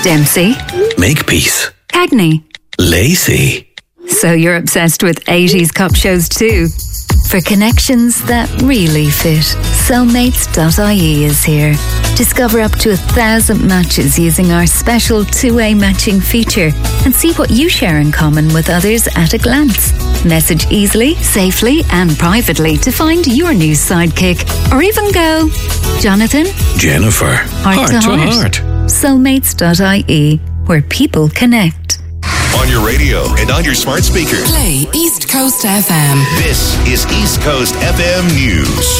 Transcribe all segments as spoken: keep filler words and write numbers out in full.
Dempsey. Makepeace. Cagney. Lacey. So you're obsessed with eighties cop shows too? For connections that really fit, soulmates dot I E is here. Discover up to a thousand matches using our special two-way matching feature and see what you share in common with others at a glance. Message easily, safely and privately to find your new sidekick. Or even go, Jonathan, Jennifer, heart, heart to to heart. heart. soulmates dot I E, where people connect. On your radio and on your smart speaker. Play East Coast F M. This is East Coast F M News.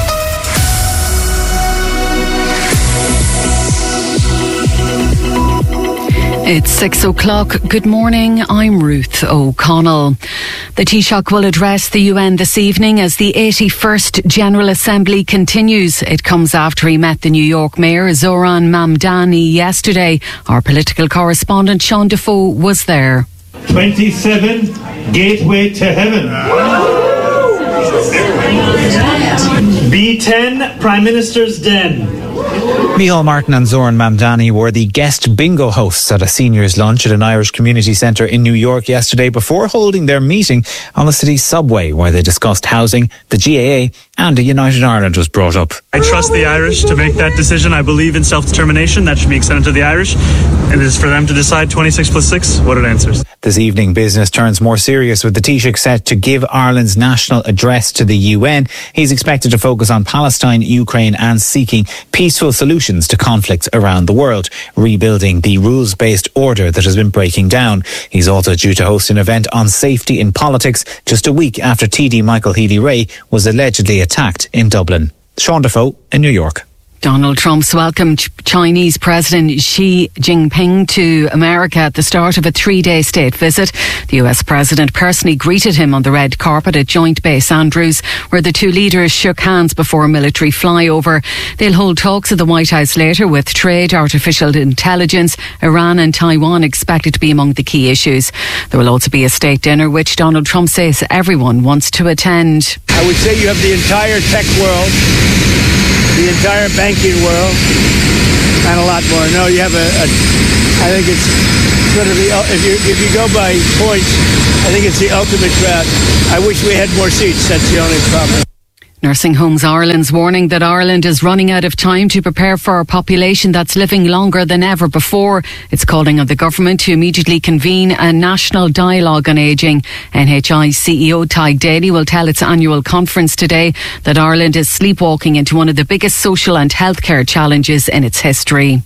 It's six o'clock. Good morning. I'm Ruth O'Connell. The Taoiseach will address the U N this evening as the eighty-first General Assembly continues. It comes after he met the New York Mayor Zoran Mamdani yesterday. Our political correspondent Sean Defoe was there. twenty-seven Gateway to Heaven. B ten Prime Minister's Den. Micheál Martin and Zoran Mamdani were the guest bingo hosts at a seniors' lunch at an Irish community centre in New York yesterday before holding their meeting on the city's subway, where they discussed housing, the G A A and a United Ireland was brought up. I trust the Irish to make that decision. I believe in self-determination. That should be extended to the Irish. And it is for them to decide twenty-six plus six what it answers. This evening, business turns more serious with the Taoiseach set to give Ireland's national address to the U N. He's expected to focus on Palestine, Ukraine and seeking peaceful solutions to conflicts around the world, rebuilding the rules-based order that has been breaking down. He's also due to host an event on safety in politics just a week after T D Michael Healy-Rae was allegedly attacked in Dublin. Sean Defoe in New York. Donald Trump's welcomed Chinese President Xi Jinping to America at the start of a three-day state visit. The U S President personally greeted him on the red carpet at Joint Base Andrews, where the two leaders shook hands before a military flyover. They'll hold talks at the White House later, with trade, artificial intelligence, Iran and Taiwan expected to be among the key issues. There will also be a state dinner, which Donald Trump says everyone wants to attend. I would say you have the entire tech world, the entire banking world, and a lot more. No, you have a, a I think it's sort of the, if you if you go by points, I think it's the ultimate crowd. I wish we had more seats. That's the only problem. Nursing Homes Ireland's warning that Ireland is running out of time to prepare for a population that's living longer than ever before. It's calling on the government to immediately convene a national dialogue on ageing. N H I C E O Tadhg Daly will tell its annual conference today that Ireland is sleepwalking into one of the biggest social and healthcare challenges in its history.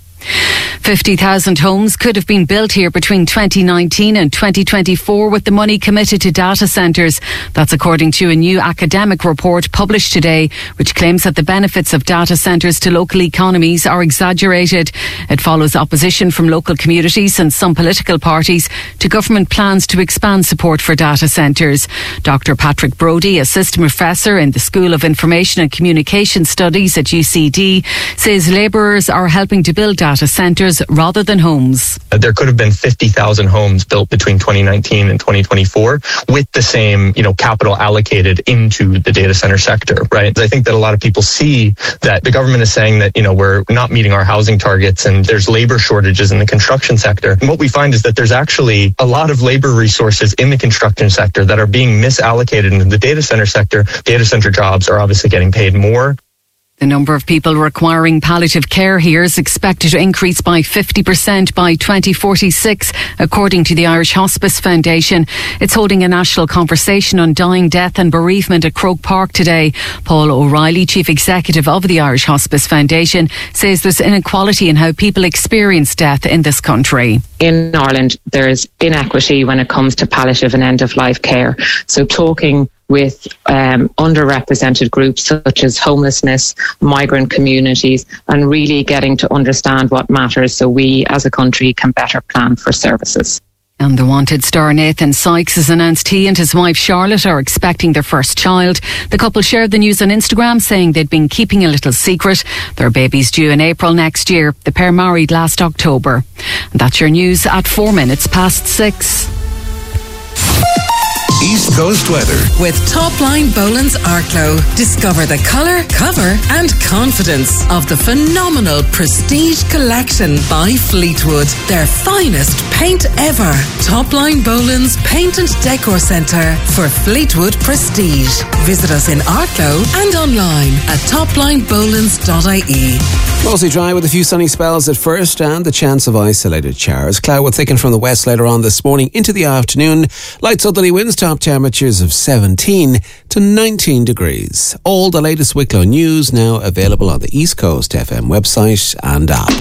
fifty thousand homes could have been built here between twenty nineteen and twenty twenty-four with the money committed to data centres. That's according to a new academic report published today, which claims that the benefits of data centres to local economies are exaggerated. It follows opposition from local communities and some political parties to government plans to expand support for data centres. Doctor Patrick Brodie, Assistant Professor in the School of Information and Communication Studies at U C D, says labourers are helping to build data centres rather than homes. There could have been fifty thousand homes built between twenty nineteen and twenty twenty-four with the same, you know, capital allocated into the data center sector, right? I think that a lot of people see that the government is saying that, you know, we're not meeting our housing targets and there's labor shortages in the construction sector. And what we find is that there's actually a lot of labor resources in the construction sector that are being misallocated into the data center sector. Data center jobs are obviously getting paid more. The number of people requiring palliative care here is expected to increase by fifty percent by twenty forty-six, according to the Irish Hospice Foundation. It's holding a national conversation on dying, death and bereavement at Croke Park today. Paul O'Reilly, Chief Executive of the Irish Hospice Foundation, says there's inequality in how people experience death in this country. In Ireland, there's inequity when it comes to palliative and end-of-life care. So talking with um, underrepresented groups such as homelessness, migrant communities, and really getting to understand what matters so we as a country can better plan for services. And the Wanted star Nathan Sykes has announced he and his wife Charlotte are expecting their first child. The couple shared the news on Instagram, saying they'd been keeping a little secret. Their baby's due in April next year. The pair married last October. And that's your news at four minutes past six. East Coast weather. With Topline Boland's Arklow. Discover the colour, cover and confidence of the phenomenal Prestige Collection by Fleetwood. Their finest paint ever. Topline Boland's Paint and Decor Centre for Fleetwood Prestige. Visit us in Arklow and online at topline bolands dot I E. Mostly dry with a few sunny spells at first and the chance of isolated showers. Cloud will thicken from the west later on this morning into the afternoon. Light southerly winds, top temperatures of seventeen to nineteen degrees. All the latest Wicklow news now available on the East Coast F M website and app.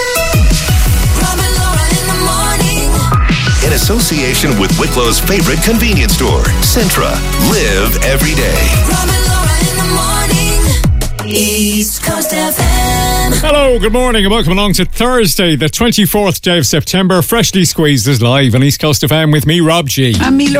In association with Wicklow's favorite convenience store, Centra. Live every day. East Coast F M. Hello, good morning and welcome along to Thursday, the twenty-fourth day of September. Freshly Squeezed is live on East Coast F M with me, Rob G. And me,